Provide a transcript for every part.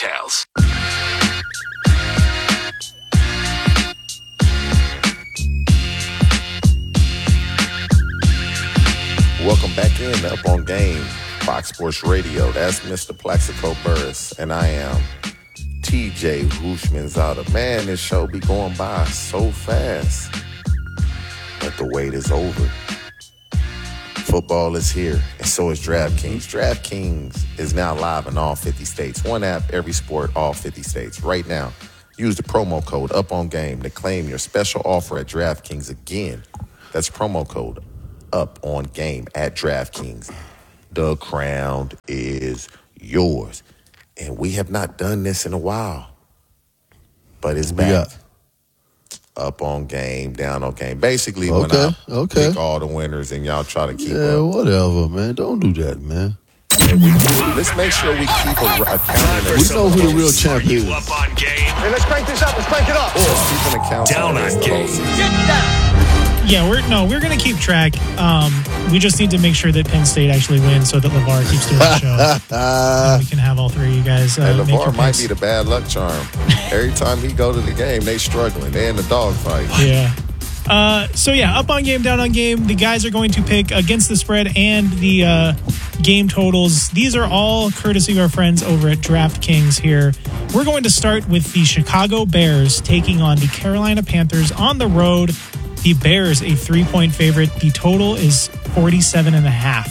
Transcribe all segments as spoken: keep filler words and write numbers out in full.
details. Welcome back in to Up on Game, Fox Sports Radio. That's Mister Plaxico Burress, and I am T J Houshmandzadeh. Man, this show be going by so fast, but the wait is over. Football is here, and so is DraftKings. DraftKings is now live in all fifty states. One app, every sport, all fifty states. Right now, use the promo code UPONGAME to claim your special offer at DraftKings again. That's promo code Up on Game at DraftKings. The crown is yours. And we have not done this in a while. But it's back. Yeah. Up on Game, down on Game. Basically, Okay, when I okay. pick all the winners and y'all try to keep Yeah, up. whatever, man. Don't do that, man. And we, let's make sure we keep a, a counting. We know who the real champ is. Up on Game. Hey, let's crank this up. Let's crank it up. Let's keep an account Down on Game. Yeah, we're no, we're gonna keep track. Um, we just need to make sure that Penn State actually wins, so that LeVar keeps doing the show. And we can have all three of you guys. Uh, And make your LeVar might picks. be the bad luck charm. Every time he go to the game, they struggling. They in the dog fight. Yeah. Uh, so yeah, up on game, down on game. The guys are going to pick against the spread and the uh, game totals. These are all courtesy of our friends over at DraftKings here. We're going to start with the Chicago Bears taking on the Carolina Panthers on the road. The Bears, a three-point favorite. The total is forty-seven and a half.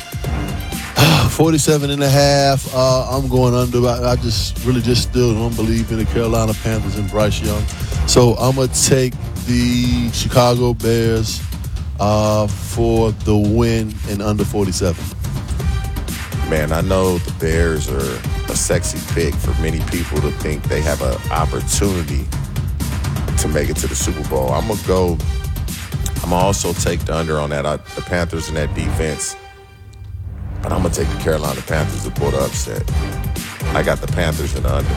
forty-seven and a half. Uh, I'm going under. I, I just really just still don't believe in the Carolina Panthers and Bryce Young. So I'm going to take the Chicago Bears uh, for the win and under forty-seven. Man, I know the Bears are a sexy pick for many people to think they have an opportunity to make it to the Super Bowl. I'm going to go, I'm going to also take the under on that, uh, the Panthers and that defense. But I'm going to take the Carolina Panthers to pull the upset. I got the Panthers in the under.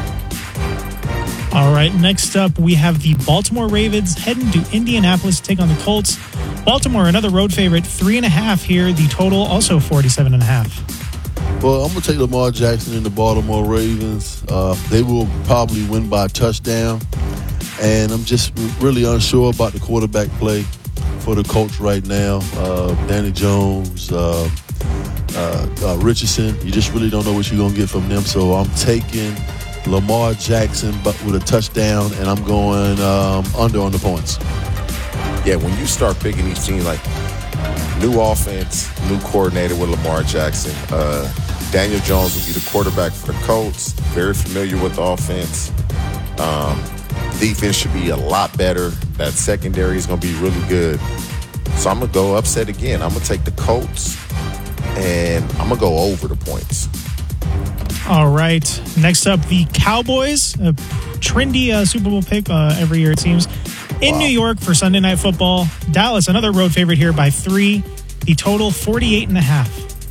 All right, next up, we have the Baltimore Ravens heading to Indianapolis to take on the Colts. Baltimore, another road favorite, three and a half here. The total also forty-seven and a half. Well, I'm going to take Lamar Jackson and the Baltimore Ravens. Uh, they will probably win by a touchdown. And I'm just really unsure about the quarterback play for the Colts right now. Uh, Danny Jones, uh, uh, uh, Richardson. You just really don't know what you're going to get from them. So I'm taking Lamar Jackson but with a touchdown, and I'm going um, under on the points. Yeah, when you start picking these teams, like new offense, new coordinator with Lamar Jackson, uh, Daniel Jones will be the quarterback for the Colts, very familiar with the offense. Um, defense should be a lot better. That secondary is going to be really good. So I'm going to go upset again. I'm going to take the Colts, and I'm going to go over the points. All right, next up, the Cowboys, a trendy uh, Super Bowl pick uh, every year, it seems. In Wow. New York for Sunday Night Football. Dallas, another road favorite here by three. The total, forty-eight and a half.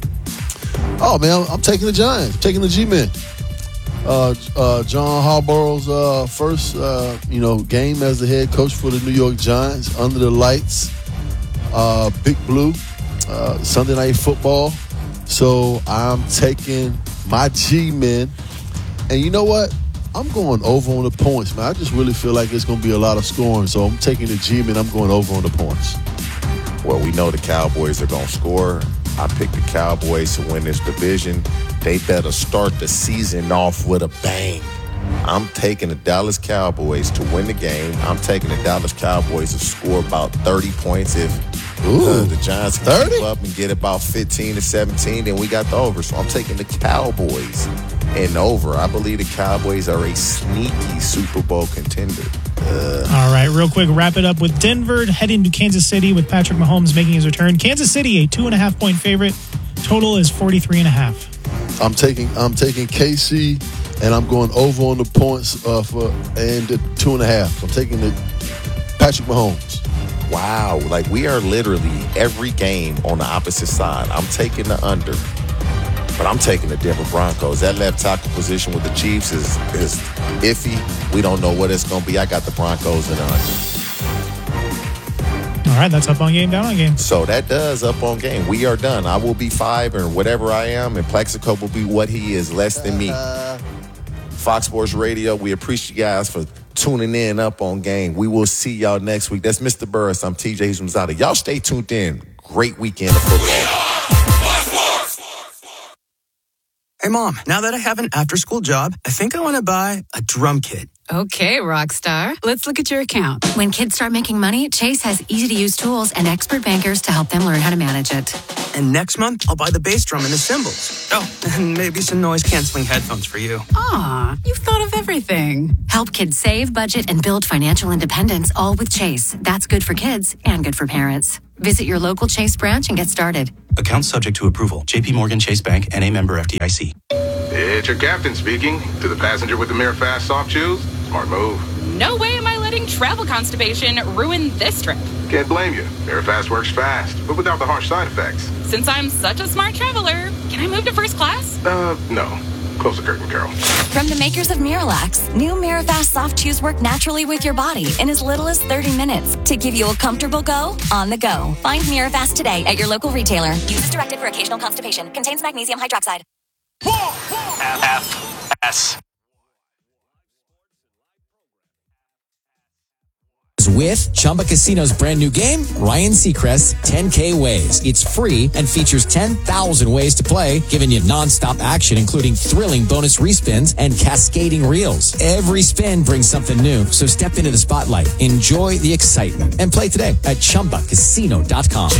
Oh, man, I'm taking the Giants. I'm taking the G-Men. Uh, uh, John Harbaugh's uh, first, uh, you know, game as the head coach for the New York Giants, under the lights, uh, Big Blue, uh, Sunday Night Football. So I'm taking my G-Men. And you know what? I'm going over on the points, man. I just really feel like it's going to be a lot of scoring. So I'm taking the G-Men. I'm going over on the points. Well, we know the Cowboys are going to score. I picked the Cowboys to win this division. They better start the season off with a bang. I'm taking the Dallas Cowboys to win the game. I'm taking the Dallas Cowboys to score about thirty points. If uh, the Giants can thirty? keep up and get about fifteen to seventeen, then we got the over. So I'm taking the Cowboys and over. I believe the Cowboys are a sneaky Super Bowl contender. Uh, All right, real quick, wrap it up with Denver heading to Kansas City with Patrick Mahomes making his return. Kansas City, a two and a half point favorite. Total is forty-three and a half. I'm taking I'm taking K C, and I'm going over on the points uh, for and the two and a half. I'm taking the Patrick Mahomes. Wow, like we are literally every game on the opposite side. I'm taking the under, but I'm taking the Denver Broncos. That left tackle position with the Chiefs is is iffy. We don't know what it's going to be. I got the Broncos in the under. All right, that's up on game, down on game. So that does up on game. We are done. I will be five or whatever I am, and Plaxico will be what he is, less than me. Fox Sports Radio. We appreciate you guys for tuning in up on game. We will see y'all next week. That's Mister Burris. I'm T J Zumzada. Y'all stay tuned in. Great weekend of football. Hey, Mom, now that I have an after-school job, I think I want to buy a drum kit. Okay, Rockstar. Let's look at your account. When kids start making money, Chase has easy-to-use tools and expert bankers to help them learn how to manage it. And next month, I'll buy the bass drum and the cymbals. Oh, and maybe some noise-canceling headphones for you. Aw, you've thought of everything. Help kids save, budget, and build financial independence, all with Chase. That's good for kids and good for parents. Visit your local Chase branch and get started. Account subject to approval. J P Morgan Chase Bank, N A member F D I C. It's your captain speaking. To the passenger with the Mirror Fast soft shoes, smart move. No way am I letting travel constipation ruin this trip. Can't blame you. Mirror Fast works fast, but without the harsh side effects. Since I'm such a smart traveler, can I move to first class? Uh, no. Close the curtain, Carol. From the makers of Miralax, new Mirafast soft chews work naturally with your body in as little as thirty minutes to give you a comfortable go on the go. Find Mirafast today at your local retailer. Use as directed for occasional constipation. Contains magnesium hydroxide. F S. With Chumba Casino's brand new game, Ryan Seacrest's ten K Ways. It's free and features ten thousand ways to play, giving you nonstop action, including thrilling bonus respins and cascading reels. Every spin brings something new, so step into the spotlight, enjoy the excitement, and play today at Chumba Casino dot com.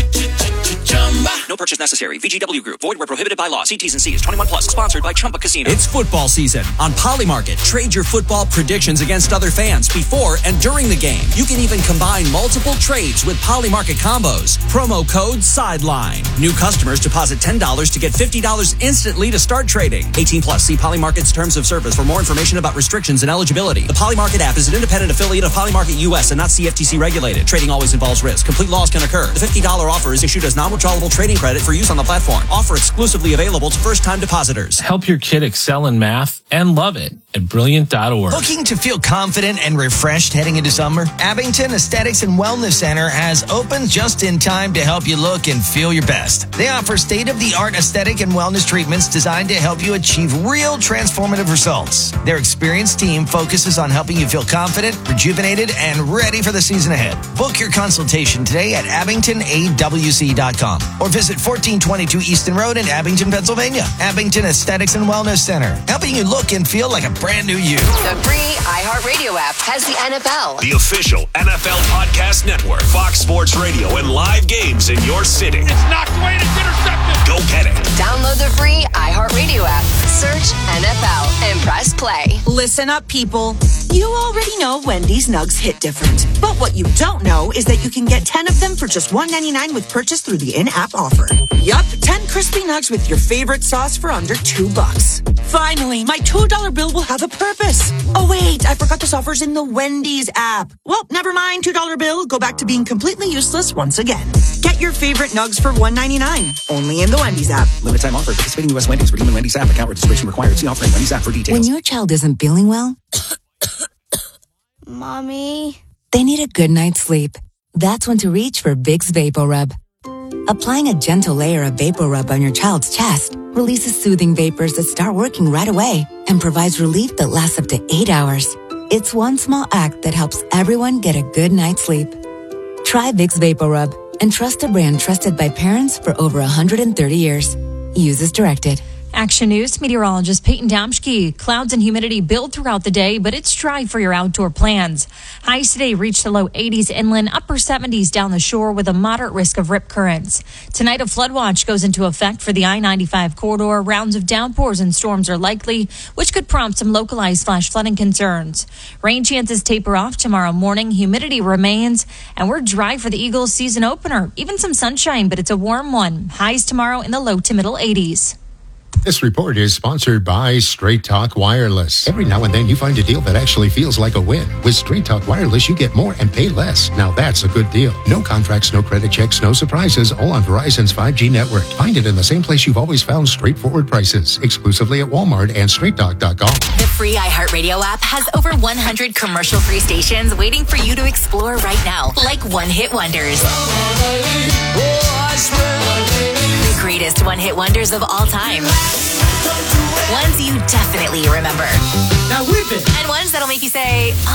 No purchase necessary. V G W Group. Void where prohibited by law. See T's and C's. twenty-one plus. Sponsored by Chumba Casino. It's football season on Polymarket. Trade your football predictions against other fans before and during the game. You can even combine multiple trades with Polymarket combos. Promo code SIDELINE. New customers deposit ten dollars to get fifty dollars instantly to start trading. eighteen plus. See Polymarket's terms of service for more information about restrictions and eligibility. The Polymarket app is an independent affiliate of Polymarket U S and not C F T C regulated. Trading always involves risk. Complete loss can occur. The fifty dollars offer is issued as non-withdrawable trading credit for use on the platform. Offer exclusively available to first-time depositors. Help your kid excel in math and love it at brilliant dot org. Looking to feel confident and refreshed heading into summer? Abington Aesthetics and Wellness Center has opened just in time to help you look and feel your best. They offer state-of-the-art aesthetic and wellness treatments designed to help you achieve real transformative results. Their experienced team focuses on helping you feel confident, rejuvenated, and ready for the season ahead. Book your consultation today at abington a w c dot com or visit fourteen twenty-two Easton Road in Abington, Pennsylvania. Abington Aesthetics and Wellness Center, helping you look and feel like a brand new you. The free iHeartRadio app has the N F L. The official N F L podcast network, Fox Sports Radio, and live games in your city. It's knocked away and it's intercepted. Go get it. Download the free iHeartRadio app. Search N F L and press play. Listen up, people. You already know Wendy's Nugs hit different. But what you don't know is that you can get ten of them for just one ninety-nine with purchase through the in-app offer. Yup, ten crispy nugs with your favorite sauce for under two bucks. Finally, my two dollar bill will have a purpose. Oh wait, I forgot this offer's in the Wendy's app. Well, never mind, two dollar bill. Go back to being completely useless once again. Get your favorite nugs for one ninety-nine. Only in the Wendy's app. Limited time offer. Participating U S Wendy's. Redeem in Wendy's app. Account registration required. See offering Wendy's app for details. When your child isn't feeling well, Mommy, they need a good night's sleep. That's when to reach for Vicks VapoRub. Applying a gentle layer of VapoRub on your child's chest releases soothing vapors that start working right away and provides relief that lasts up to eight hours. It's one small act that helps everyone get a good night's sleep. Try Vicks VapoRub and trust a brand trusted by parents for over one hundred thirty years. Use as directed. Action News meteorologist Peyton Damschke. Clouds and humidity build throughout the day, but it's dry for your outdoor plans. Highs today reach the low eighties inland, upper seventies down the shore with a moderate risk of rip currents. Tonight, a flood watch goes into effect for the I ninety-five corridor. Rounds of downpours and storms are likely, which could prompt some localized flash flooding concerns. Rain chances taper off tomorrow morning. Humidity remains, and we're dry for the Eagles season opener. Even some sunshine, but it's a warm one. Highs tomorrow in the low to middle eighties. This report is sponsored by Straight Talk Wireless. Every now and then you find a deal that actually feels like a win. With Straight Talk Wireless, you get more and pay less. Now that's a good deal. No contracts, no credit checks, no surprises, all on Verizon's five G network. Find it in the same place you've always found straightforward prices. Exclusively at Walmart and straight talk dot com. The free iHeartRadio app has over one hundred commercial-free stations waiting for you to explore right now, like One Hit Wonders. The greatest one-hit wonders of all time. Ones you definitely remember. Now fit. And ones that'll make you say,